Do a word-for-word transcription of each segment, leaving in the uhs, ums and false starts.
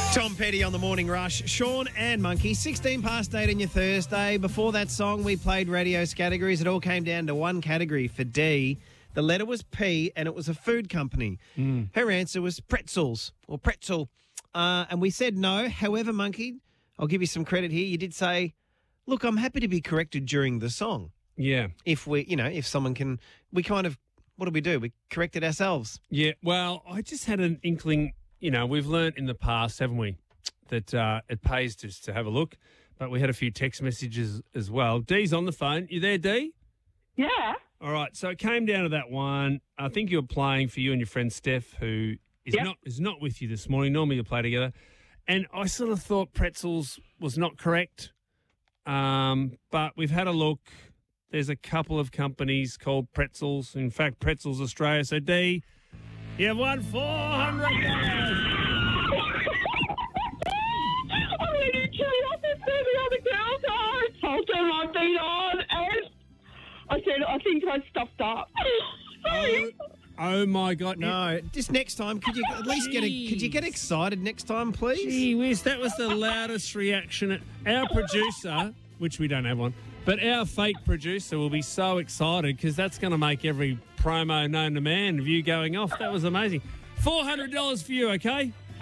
Tom Petty on the Morning Rush. Sean and Monkey, sixteen past eight on your Thursday. Before that song, we played radio's categories. It all came down to one category for D. The letter was P, and it was a food company. Mm. Her answer was pretzels or pretzel. Uh, and we said no. However, Monkey, I'll give you some credit here. You did say, look, I'm happy to be corrected during the song. Yeah. If we, you know, if someone can, we kind of, what do we do? We corrected ourselves. Yeah, well, I just had an inkling. You know, we've learnt in the past, haven't we, that uh, it pays just to have a look. But we had a few text messages as well. Dee's on the phone. You there, Dee? Yeah. All right. So it came down to that one. I think you were playing for you and your friend Steph, who is yep. not is not with you this morning. Normally you play together. And I sort of thought pretzels was not correct. Um, but we've had a look. There's a couple of companies called Pretzels. In fact, Pretzels Australia. So, Dee, you've won four hundred dollars. I'm going to kill you off and say the other girls. I told them I've been on and I said I think I stuffed up. Oh, oh, my God. No, just next time, could you at least get a, could you get excited next time, please? Gee whiz, that was the loudest reaction. Our producer, which we don't have one, but our fake producer will be so excited because that's going to make every promo known to man of you going off. That was amazing. four hundred dollars for you, okay? four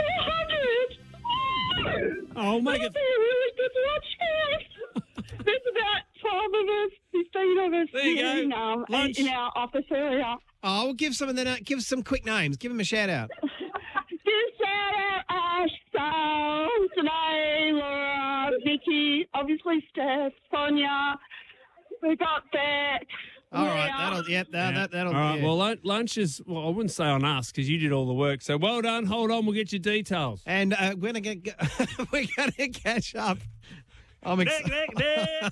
hundred dollars? Oh, make it... That'd be a really good watch. There's about twelve of us, fifteen of us There you go. in, um, Lunch. in our office area. Oh, we'll give some of them. Give some quick names. Give them a shout out. Give shout out Ash, Sal, Sinead, Laura, Vicky, obviously Steph, Sonia. We got Beck. All right, Leah. that'll yep, that, Yeah. that that'll. All right, yeah. well, lun- lunch is, well, I wouldn't say on us because you did all the work. So well done. Hold on, we'll get your details. And uh, we're gonna get we're gonna catch up. I'm excited.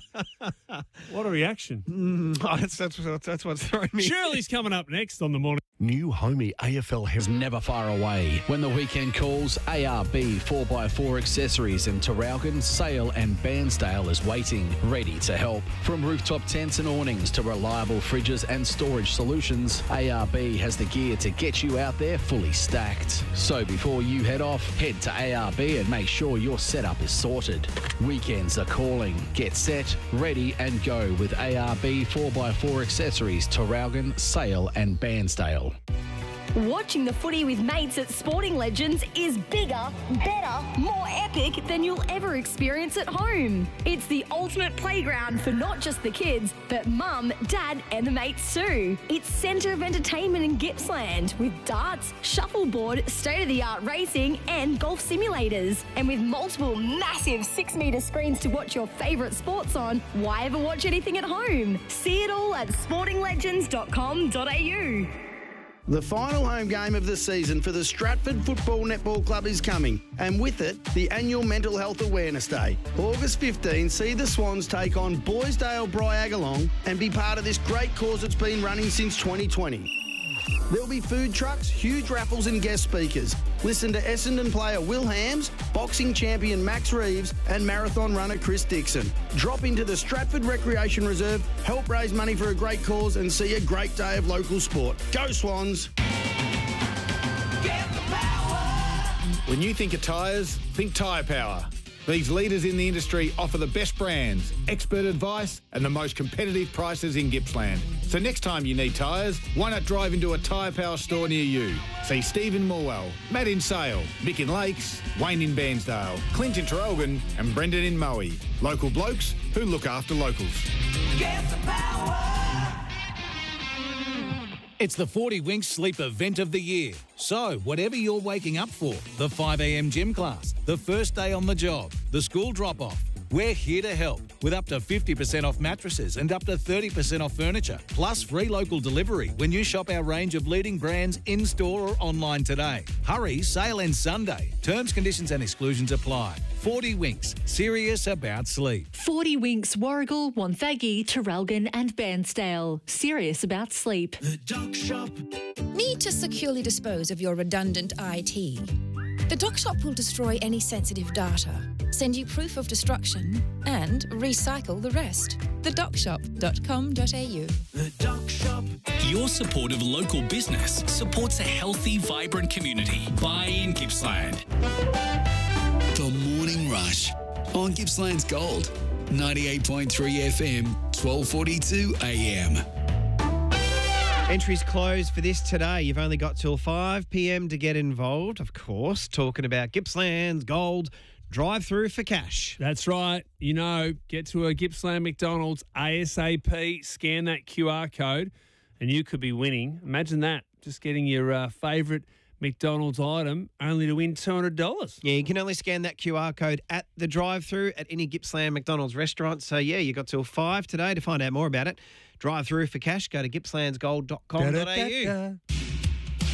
What a reaction. Mm, oh, that's, that's, that's what's throwing me. Shirley's coming up next on the morning. New Homey A F L is never far away. When the weekend calls, A R B four by four Accessories in Terralgan, Sale and Bairnsdale is waiting, ready to help. From rooftop tents and awnings to reliable fridges and storage solutions, A R B has the gear to get you out there fully stacked. So before you head off, head to A R B and make sure your setup is sorted. Weekends are calling. Get set, ready and go with A R B four by four Accessories, Terralgan, Sale and Bairnsdale. Watching the footy with mates at Sporting Legends is bigger, better, more epic than you'll ever experience at home. It's the ultimate playground for not just the kids, but mum, dad and the mates too. It's centre of entertainment in Gippsland with darts, shuffleboard, state-of-the-art racing and golf simulators. And with multiple massive six-metre screens to watch your favourite sports on, why ever watch anything at home? See it all at sporting legends dot com dot a u. The final home game of the season for the Stratford Football Netball Club is coming, and with it, the annual Mental Health Awareness Day. August fifteenth, see the Swans take on Boysdale Bryagalong and be part of this great cause that's been running since twenty twenty. There'll be food trucks, huge raffles and guest speakers. Listen to Essendon player Will Hams, boxing champion Max Reeves and marathon runner Chris Dixon. Drop into the Stratford Recreation Reserve, help raise money for a great cause and see a great day of local sport. Go Swans! When you think of tyres, think Tyre Power. These leaders in the industry offer the best brands, expert advice and the most competitive prices in Gippsland. So next time you need tyres, why not drive into a Tyre Power store near you? See Stephen Morwell, Matt in Sale, Mick in Lakes, Wayne in Bairnsdale, Clint in Terralgan and Brendan in Moe. Local blokes who look after locals. Get the power! It's the forty Winks Sleep event of the year. So, whatever you're waking up for, the five a m gym class, the first day on the job, the school drop-off, we're here to help with up to fifty percent off mattresses and up to thirty percent off furniture, plus free local delivery when you shop our range of leading brands in-store or online today. Hurry, sale ends Sunday. Terms, conditions and exclusions apply. forty Winks, serious about sleep. forty Winks, Warrigal, Wonthaggi, Terralgan and Bairnsdale. Serious about sleep. The Doc Shop. Need to securely dispose of your redundant I T? The Doc Shop will destroy any sensitive data, send you proof of destruction, and recycle the rest. the doc shop dot com dot a u. The Doc Shop. Your support of local business supports a healthy, vibrant community. Buy in Gippsland. Rush on Gippsland's Gold, ninety-eight point three F M, twelve forty-two A M. Entries closed for this today. You've only got till five p.m. to get involved, of course, talking about Gippsland's Gold drive-through for cash. That's right. You know, get to a Gippsland McDonald's ASAP, scan that Q R code, and you could be winning. Imagine that, just getting your uh, favourite McDonald's item only to win two hundred dollars. Yeah, you can only scan that Q R code at the drive-through at any Gippsland McDonald's restaurant. So, yeah, you got till five today to find out more about it. Drive-through for cash. Go to gippslands gold dot com dot a u.